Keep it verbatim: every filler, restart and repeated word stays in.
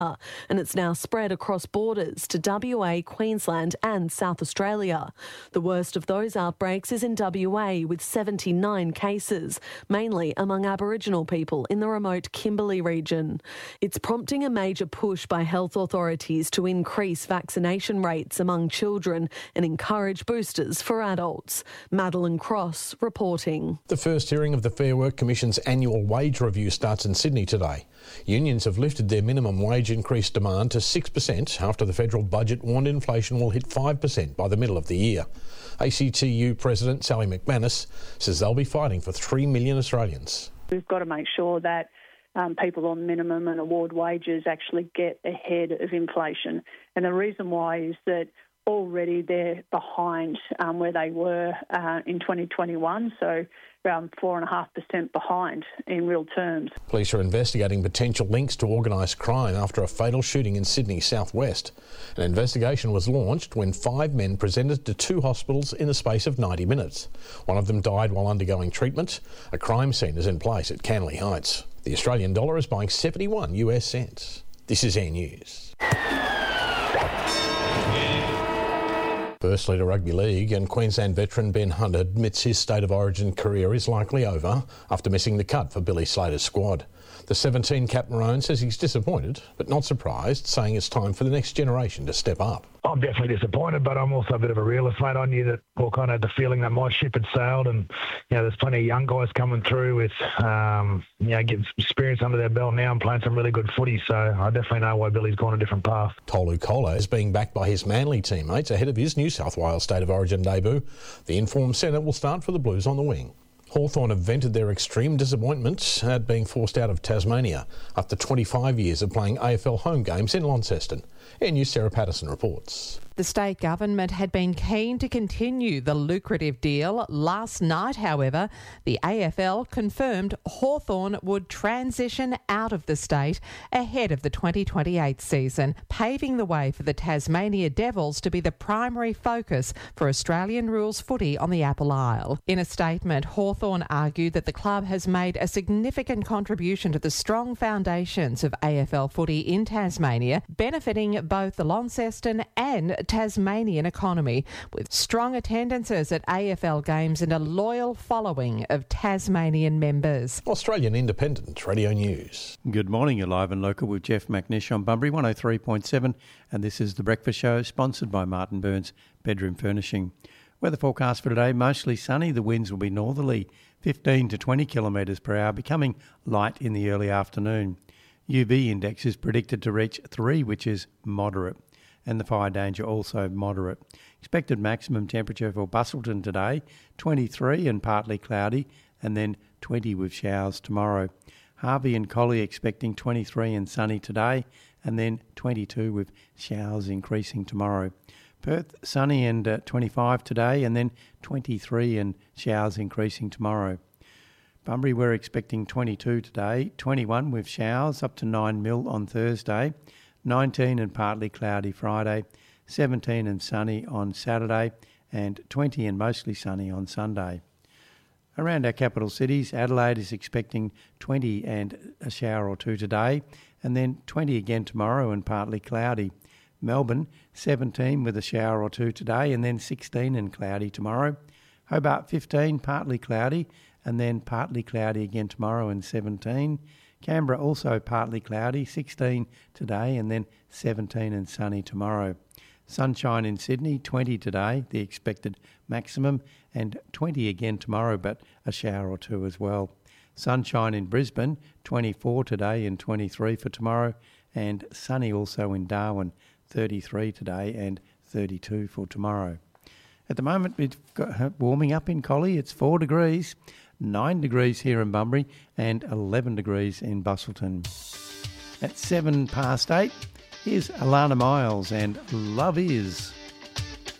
and it's now spread across borders to W A, Queensland and South Australia. The worst of those outbreaks is in W A with seventy-nine cases, mainly among Aboriginal people in the remote Kimberley region. It's prompting a major push by health authorities to increase vaccination rates among children and encourage boosters for adults. Madeline Cross reporting. The first hearing of the Fair Work Commission's annual wage review starts in Sydney today. Unions have lifted their minimum wage increase demand to six percent after the federal budget warned inflation will hit five percent by the middle of the year. A C T U President Sally McManus says they'll be fighting for three million Australians. We've got to make sure that um, people on minimum and award wages actually get ahead of inflation. And the reason why is that already they're behind um, where they were uh, in twenty twenty-one, so around four point five percent behind in real terms. Police are investigating potential links to organised crime after a fatal shooting in Sydney southwest. An investigation was launched when five men presented to two hospitals in the space of ninety minutes. One of them died while undergoing treatment. A crime scene is in place at Canley Heights. The Australian dollar is buying seventy-one U S cents. This is Air News. Firstly to rugby league, and Queensland veteran Ben Hunt admits his state of origin career is likely over after missing the cut for Billy Slater's squad. The seventeen-cap Maroon says he's disappointed but not surprised, saying it's time for the next generation to step up. I'm definitely disappointed, but I'm also a bit of a realist, mate. I knew that Hawk kind of had the feeling that my ship had sailed, and you know, there's plenty of young guys coming through with um, you know, getting experience under their belt now and playing some really good footy. So I definitely know why Billy's gone a different path. Tolu Kola is being backed by his Manly teammates ahead of his New South Wales State of Origin debut. The informed centre will start for the Blues on the wing. Hawthorn have vented their extreme disappointment at being forced out of Tasmania after twenty-five years of playing A F L home games in Launceston. Air News' Sarah Patterson reports. The state government had been keen to continue the lucrative deal. Last night, however, the A F L confirmed Hawthorn would transition out of the state ahead of the twenty twenty-eight season, paving the way for the Tasmania Devils to be the primary focus for Australian rules footy on the Apple Isle. In a statement, Hawthorn argued that the club has made a significant contribution to the strong foundations of A F L footy in Tasmania, benefiting both the Launceston and Tasmanian economy, with strong attendances at A F L games and a loyal following of Tasmanian members. Australian Independent Radio News. Good morning, you're live and local with Jeff McNish on Bunbury one oh three point seven, and this is The Breakfast Show, sponsored by Martin Burns Bedroom Furnishing. Weather forecast for today, mostly sunny. The winds will be northerly, fifteen to twenty kilometres per hour, becoming light in the early afternoon. U V index is predicted to reach three, which is moderate, and the fire danger also moderate. Expected maximum temperature for Busselton today, twenty-three and partly cloudy, and then twenty with showers tomorrow. Harvey and Collie expecting twenty-three and sunny today, and then twenty-two with showers increasing tomorrow. Perth sunny and uh, twenty-five today, and then twenty-three and showers increasing tomorrow. Bunbury, we're expecting twenty-two today, twenty-one with showers, up to nine mil on Thursday, nineteen and partly cloudy Friday, seventeen and sunny on Saturday, and twenty and mostly sunny on Sunday. Around our capital cities, Adelaide is expecting twenty and a shower or two today, and then twenty again tomorrow and partly cloudy. Melbourne, seventeen with a shower or two today, and then sixteen and cloudy tomorrow. Hobart, fifteen, partly cloudy, and then partly cloudy again tomorrow and seventeen. Canberra also partly cloudy, sixteen today, and then seventeen and sunny tomorrow. Sunshine in Sydney, twenty today, the expected maximum, and twenty again tomorrow, but a shower or two as well. Sunshine in Brisbane, twenty-four today and twenty-three for tomorrow, and sunny also in Darwin, thirty-three today and thirty-two for tomorrow. At the moment, it's got warming up in Collie. It's four degrees, nine degrees here in Bunbury, and eleven degrees in Busselton. At seven past eight, here's Alana Miles and Love Is.